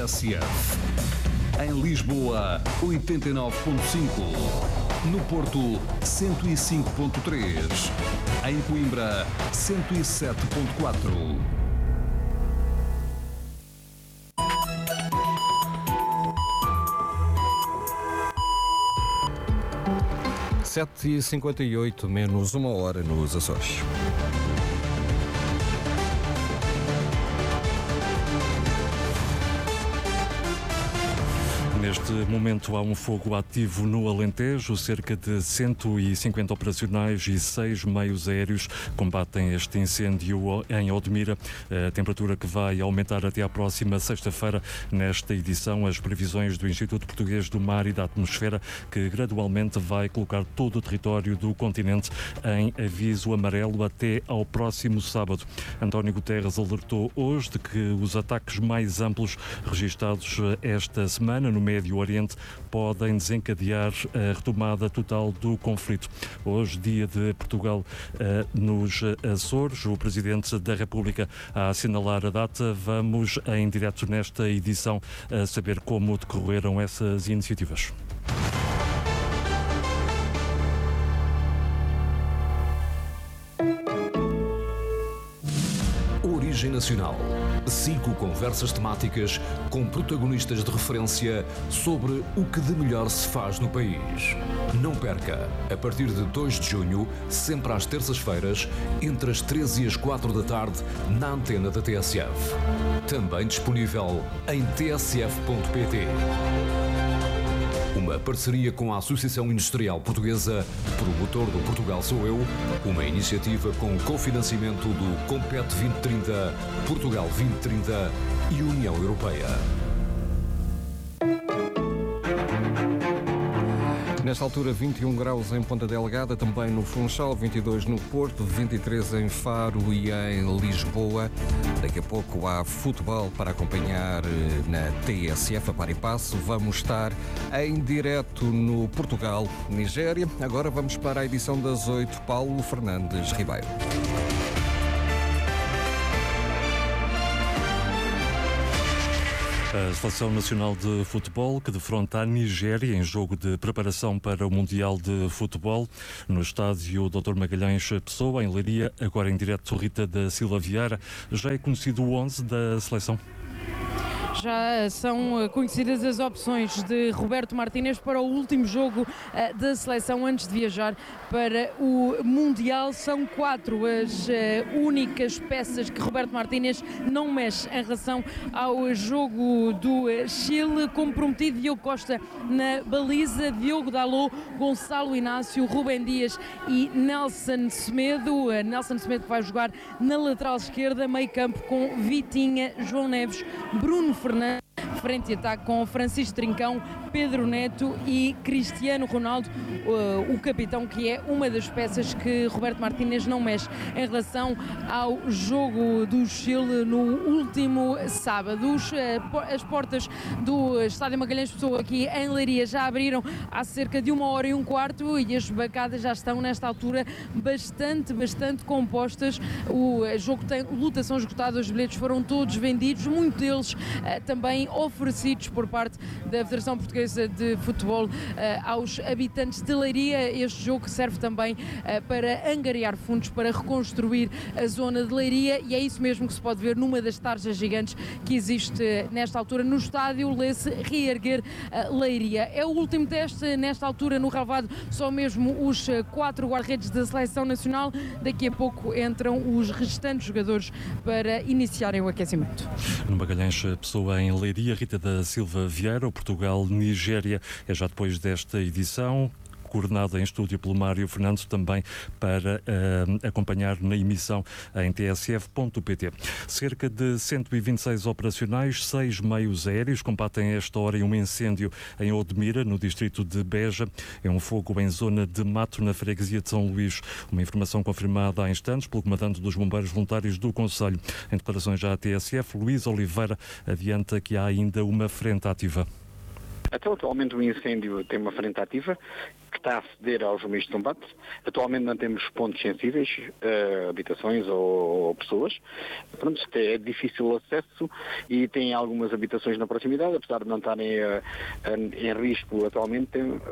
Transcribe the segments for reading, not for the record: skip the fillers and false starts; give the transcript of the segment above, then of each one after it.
TSF. Em Lisboa, 89.5. No Porto, 105.3. Em Coimbra, 107.4. 7h58, menos uma hora nos Açores. Neste momento há um fogo ativo no Alentejo, cerca de 150 operacionais e 6 meios aéreos combatem este incêndio em Odmira. A temperatura que vai aumentar até à próxima sexta-feira. Nesta edição, as previsões do Instituto Português do Mar e da Atmosfera, que gradualmente vai colocar todo o território do continente em aviso amarelo até ao próximo sábado. António Guterres alertou hoje de que os ataques mais amplos registados esta semana no Médio Oriente podem desencadear a retomada total do conflito. Hoje, dia de Portugal nos Açores, o Presidente da República a assinalar a data. Vamos em direto nesta edição a saber como decorreram essas iniciativas. Origem Nacional. 5 conversas temáticas com protagonistas de referência sobre o que de melhor se faz no país. Não perca, a partir de 2 de junho, sempre às terças-feiras, entre as 13 e as 4 da tarde, na antena da TSF. Também disponível em tsf.pt. Uma parceria com a Associação Industrial Portuguesa, promotor do Portugal Sou Eu, uma iniciativa com cofinanciamento do Compete 2030, Portugal 2030 e União Europeia. Nesta altura, 21 graus em Ponta Delgada, também no Funchal, 22 no Porto, 23 em Faro e em Lisboa. Daqui a pouco há futebol para acompanhar na TSF, a par e passo. Vamos estar em direto no Portugal, Nigéria. Agora vamos para a edição das 8, Paulo Fernandes Ribeiro. A Seleção Nacional de Futebol, que defronta a Nigéria em jogo de preparação para o Mundial de Futebol, no estádio Dr. Magalhães Pessoa, em Leiria, agora em direto Rita da Silva Vieira. Já é conhecido o 11 da seleção? Já são conhecidas as opções de Roberto Martínez para o último jogo da seleção antes de viajar para o Mundial. São 4 as únicas peças que Roberto Martínez não mexe em relação ao jogo do Chile. Como prometido, Diogo Costa na baliza, Diogo Dalot, Gonçalo Inácio, Rubem Dias e Nelson Semedo. Nelson Semedo que vai jogar na lateral esquerda, meio campo com Vitinha, João Neves, Bruno Fernandes, frente e ataque com Francisco Trincão, Pedro Neto e Cristiano Ronaldo, o capitão, que é uma das peças que Roberto Martínez não mexe em relação ao jogo do Chile no último sábado. As portas do Estádio Magalhães Pessoa aqui em Leiria já abriram há cerca de 1h15 e as bancadas já estão nesta altura bastante compostas. O jogo tem lotação esgotada, os bilhetes foram todos vendidos, muitos deles também oferecidos por parte da Federação Portuguesa de Futebol aos habitantes de Leiria. Este jogo serve também para angariar fundos para reconstruir a zona de Leiria, e é isso mesmo que se pode ver numa das tarjas gigantes que existe nesta altura no estádio. Lê-se Reerguer Leiria. É o último teste nesta altura no relvado, só mesmo os 4 guarda-redes da Seleção Nacional. Daqui a pouco entram os restantes jogadores para iniciarem o aquecimento. No Magalhães Pessoa, em Leiria, Rita da Silva Vieira. O Portugal-Nigéria é já depois desta edição, coordenada em estúdio pelo Mário Fernandes, também para acompanhar na emissão em tsf.pt. Cerca de 126 operacionais, 6 meios aéreos combatem a esta hora em um incêndio em Odmira, no distrito de Beja. É um fogo em zona de mato na freguesia de São Luís. Uma informação confirmada há instantes pelo comandante dos bombeiros voluntários do concelho. Em declarações já à TSF, Luís Oliveira adianta que há ainda uma frente ativa. Então, atualmente o incêndio tem uma frente ativa que está a ceder aos meios de combate. Atualmente não temos pontos sensíveis, habitações ou pessoas. Pronto, é difícil acesso e tem algumas habitações na proximidade, apesar de não estarem em risco atualmente.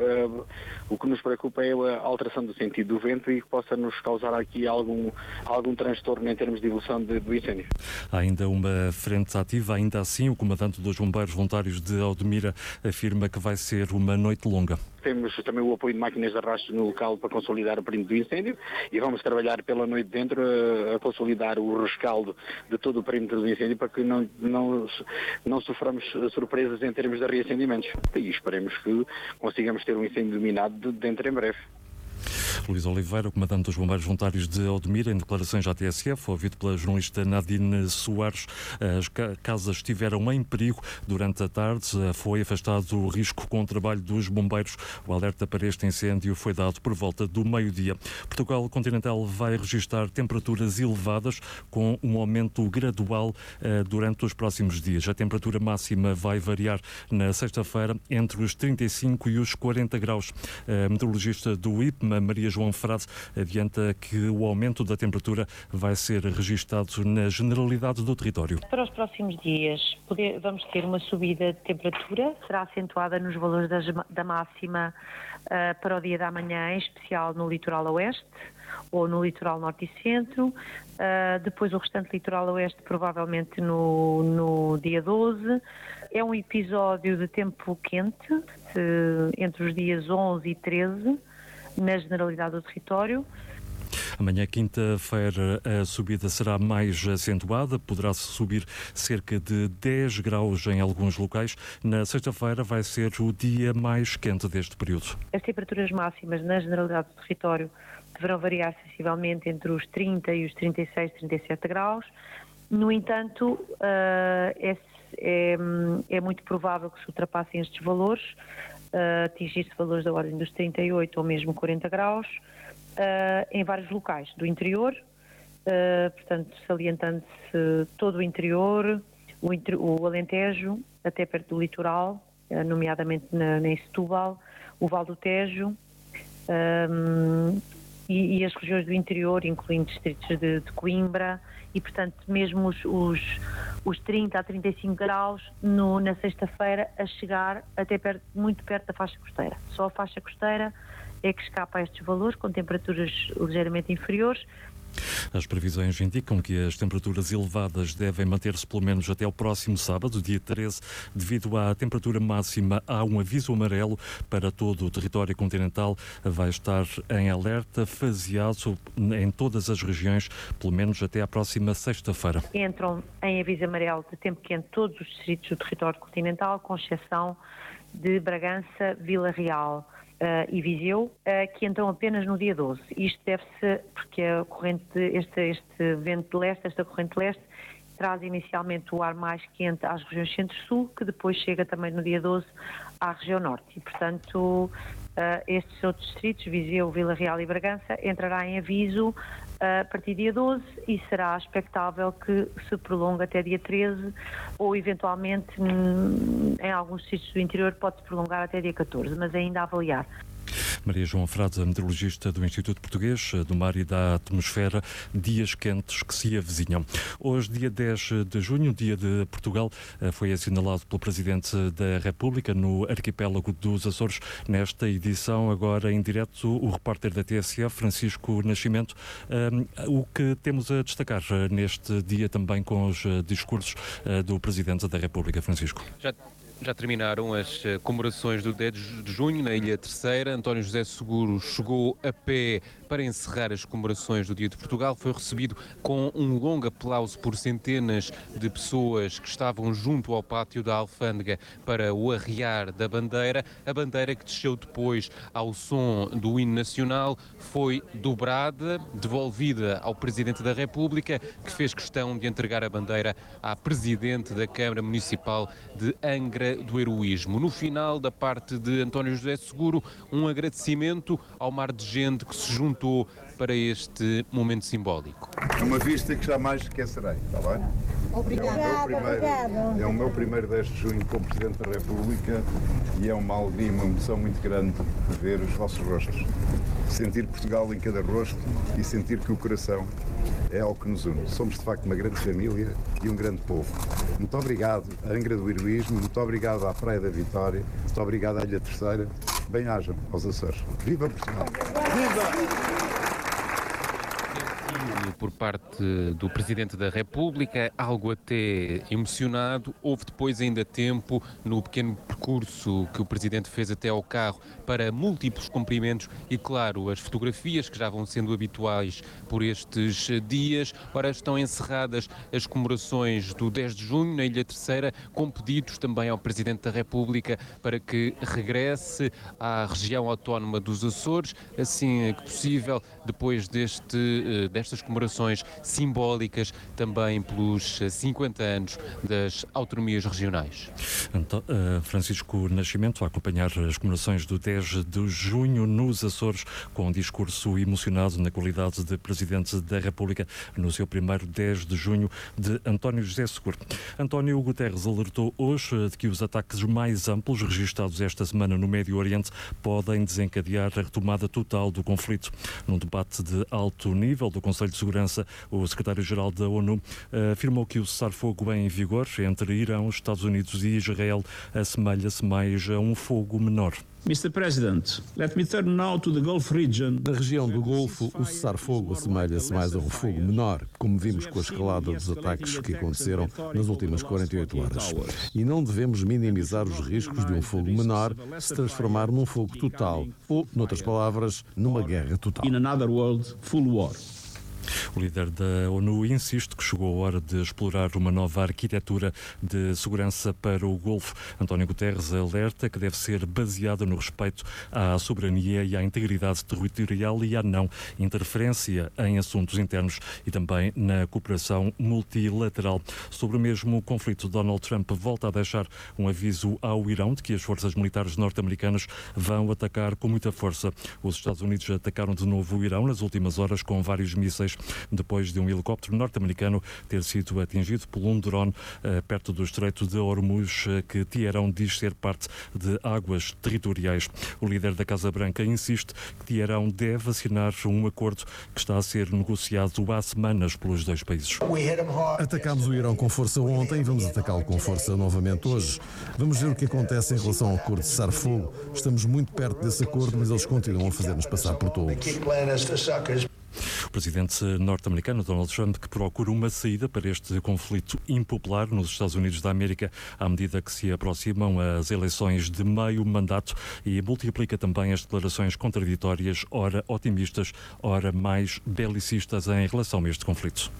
O que nos preocupa é a alteração do sentido do vento e que possa nos causar aqui algum transtorno em termos de evolução do incêndio. Há ainda uma frente ativa, ainda assim o comandante dos Bombeiros Voluntários de Odmira afirma que vai ser uma noite longa. Temos também o apoio de máquinas de arrasto no local para consolidar o perímetro do incêndio e vamos trabalhar pela noite dentro a consolidar o rescaldo de todo o perímetro do incêndio para que não soframos surpresas em termos de reacendimentos. E esperemos que consigamos ter um incêndio dominado dentro em breve. Luís Oliveira, comandante dos Bombeiros Voluntários de Odmira, em declarações à TSF, ouvido pela jornalista Nadine Soares. As casas estiveram em perigo durante a tarde. Foi afastado o risco com o trabalho dos bombeiros. O alerta para este incêndio foi dado por volta do meio-dia. Portugal continental vai registrar temperaturas elevadas com um aumento gradual durante os próximos dias. A temperatura máxima vai variar na sexta-feira entre os 35 e os 40 graus. A meteorologista do IPMA, Maria João Frade, adianta que o aumento da temperatura vai ser registado na generalidade do território. Para os próximos dias vamos ter uma subida de temperatura, será acentuada nos valores da máxima para o dia da manhã, em especial no litoral oeste ou no litoral norte e centro, depois o restante litoral oeste provavelmente no dia 12. É um episódio de tempo quente, entre os dias 11 e 13, na generalidade do território. Amanhã, quinta-feira, a subida será mais acentuada, poderá-se subir cerca de 10 graus em alguns locais. Na sexta-feira vai ser o dia mais quente deste período. As temperaturas máximas na generalidade do território deverão variar sensivelmente entre os 30 e os 36, 37 graus. No entanto, é muito provável que se ultrapassem estes valores, atingir-se valores da ordem dos 38 ou mesmo 40 graus, em vários locais do interior, portanto, salientando-se todo o interior, o Alentejo, até perto do litoral, nomeadamente em Setúbal, o Val do Tejo, e as regiões do interior, incluindo distritos de Coimbra, e, portanto, mesmo os 30 a 35 graus na sexta-feira a chegar até muito perto da faixa costeira. Só a faixa costeira é que escapa a estes valores, com temperaturas ligeiramente inferiores. As previsões indicam que as temperaturas elevadas devem manter-se pelo menos até o próximo sábado, dia 13. Devido à temperatura máxima, há um aviso amarelo para todo o território continental. Vai estar em alerta faseado em todas as regiões, pelo menos até à próxima sexta-feira. Entram em aviso amarelo de tempo quente todos os distritos do território continental, com exceção de Bragança, Vila Real e Viseu, que entram apenas no dia 12. Isto deve-se porque a corrente, este vento de leste, esta corrente de leste, traz inicialmente o ar mais quente às regiões centro-sul, que depois chega também no dia 12 à região norte. E, portanto, estes outros distritos, Viseu, Vila Real e Bragança, entrará em aviso a partir do dia 12 e será expectável que se prolongue até dia 13 ou, eventualmente, em alguns distritos do interior pode-se prolongar até dia 14, mas ainda a avaliar. Maria João Frade, meteorologista do Instituto Português do Mar e da Atmosfera, dias quentes que se avizinham. Hoje, dia 10 de junho, dia de Portugal, foi assinalado pelo Presidente da República no arquipélago dos Açores. Nesta edição, agora em direto, o repórter da TSF, Francisco Nascimento. O que temos a destacar neste dia também com os discursos do Presidente da República, Francisco? Já terminaram as comemorações do 10 de junho na Ilha Terceira. António José Seguro chegou a pé para encerrar as comemorações do Dia de Portugal. Foi recebido com um longo aplauso por centenas de pessoas que estavam junto ao pátio da Alfândega para o arriar da bandeira. A bandeira que desceu depois ao som do hino nacional foi dobrada, devolvida ao Presidente da República, que fez questão de entregar a bandeira à Presidente da Câmara Municipal de Angra do Heroísmo. No final, da parte de António José Seguro, um agradecimento ao mar de gente que se juntou para este momento simbólico. Uma vista que jamais esquecerei, está bem? Obrigado. É o meu primeiro 10 de junho como Presidente da República e é uma alegria e uma emoção muito grande ver os vossos rostos. Sentir Portugal em cada rosto e sentir que o coração é algo que nos une. Somos de facto uma grande família e um grande povo. Muito obrigado à Angra do Heroísmo, muito obrigado à Praia da Vitória, muito obrigado à Ilha Terceira. Bem-ajam aos Açores. Viva Portugal! Viva! Por parte do Presidente da República, algo até emocionado. Houve depois ainda tempo no pequeno percurso que o Presidente fez até ao carro para múltiplos cumprimentos e, claro, as fotografias que já vão sendo habituais por estes dias. Ora, estão encerradas as comemorações do 10 de junho na Ilha Terceira, com pedidos também ao Presidente da República para que regresse à região autónoma dos Açores, assim que possível, depois destas comemorações simbólicas também pelos 50 anos das autonomias regionais. Então, Francisco Nascimento a acompanhar as comemorações do 10 de junho nos Açores com um discurso emocionado na qualidade de Presidente da República no seu primeiro 10 de junho de António José Seguro. António Guterres alertou hoje de que os ataques mais amplos registados esta semana no Médio Oriente podem desencadear a retomada total do conflito. Num debate de alto nível do Conselho de Segurança, o secretário-geral da ONU afirmou que o cessar-fogo em vigor entre Irão, Estados Unidos e Israel assemelha-se mais a um fogo menor. Mr. President, let me turn now to the Gulf region. Na região do Golfo, o cessar-fogo assemelha-se mais a um fogo menor, como vimos com a escalada dos ataques que aconteceram nas últimas 48 horas. E não devemos minimizar os riscos de um fogo menor se transformar num fogo total, ou, noutras palavras, numa guerra total. In another world, full war. O líder da ONU insiste que chegou a hora de explorar uma nova arquitetura de segurança para o Golfo. António Guterres alerta que deve ser baseada no respeito à soberania e à integridade territorial e à não interferência em assuntos internos e também na cooperação multilateral. Sobre o mesmo conflito, Donald Trump volta a deixar um aviso ao Irão de que as forças militares norte-americanas vão atacar com muita força. Os Estados Unidos atacaram de novo o Irão nas últimas horas com vários mísseis, depois de um helicóptero norte-americano ter sido atingido por um drone perto do Estreito de Hormuz, que Teherão diz ser parte de águas territoriais. O líder da Casa Branca insiste que Teherão deve assinar um acordo que está a ser negociado há semanas pelos dois países. Atacámos o Irão com força ontem e vamos atacá-lo com força novamente hoje. Vamos ver o que acontece em relação ao acordo de cessar-fogo. Estamos muito perto desse acordo, mas eles continuam a fazer-nos passar por tolos. O presidente norte-americano Donald Trump que procura uma saída para este conflito impopular nos Estados Unidos da América à medida que se aproximam as eleições de meio mandato e multiplica também as declarações contraditórias, ora otimistas, ora mais belicistas em relação a este conflito.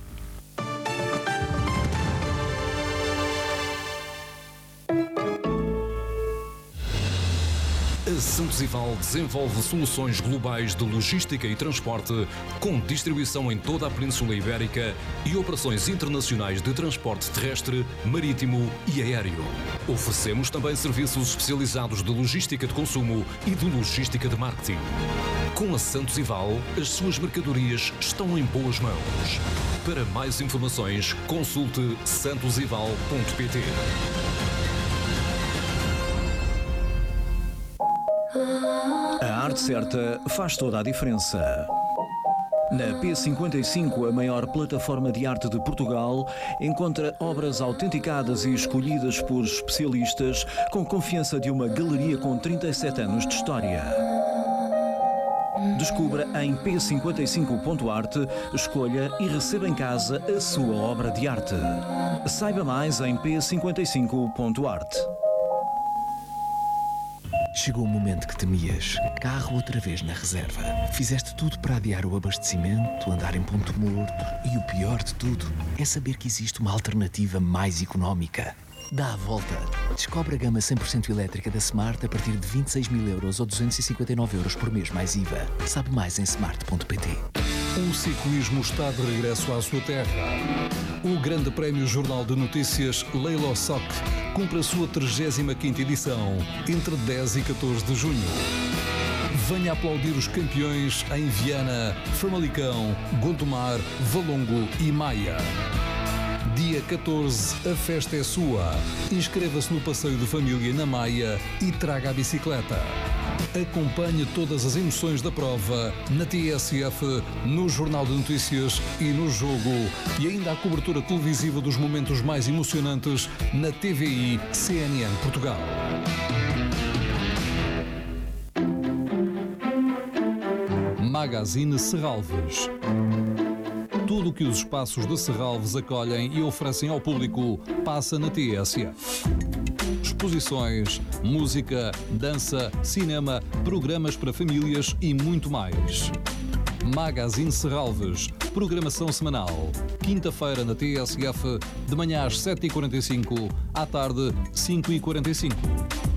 A Santos Ival desenvolve soluções globais de logística e transporte com distribuição em toda a Península Ibérica e operações internacionais de transporte terrestre, marítimo e aéreo. Oferecemos também serviços especializados de logística de consumo e de logística de marketing. Com a Santos Ival, as suas mercadorias estão em boas mãos. Para mais informações, consulte santosival.pt. A arte certa faz toda a diferença. Na P55, a maior plataforma de arte de Portugal, encontra obras autenticadas e escolhidas por especialistas com confiança de uma galeria com 37 anos de história. Descubra em p55.arte, escolha e receba em casa a sua obra de arte. Saiba mais em p55.arte. Chegou o momento que temias. Carro outra vez na reserva. Fizeste tudo para adiar o abastecimento, andar em ponto morto. E o pior de tudo é saber que existe uma alternativa mais económica. Dá a volta. Descobre a gama 100% elétrica da Smart a partir de 26.000 euros ou 259 euros por mês mais IVA. Sabe mais em smart.pt. O ciclismo está de regresso à sua terra. O Grande Prémio Jornal de Notícias Leilo Soc cumpre a sua 35ª edição, entre 10 e 14 de junho. Venha aplaudir os campeões em Viana, Famalicão, Gondomar, Valongo e Maia. Dia 14, a festa é sua. Inscreva-se no passeio de família na Maia e traga a bicicleta. Acompanhe todas as emoções da prova na TSF, no Jornal de Notícias e no Jogo. E ainda a cobertura televisiva dos momentos mais emocionantes na TVI CNN Portugal. Magazine Serralves. Tudo o que os espaços de Serralves acolhem e oferecem ao público passa na TSF. Exposições, música, dança, cinema, programas para famílias e muito mais. Magazine Serralves, programação semanal. Quinta-feira na TSF, de manhã às 7h45, à tarde 5h45.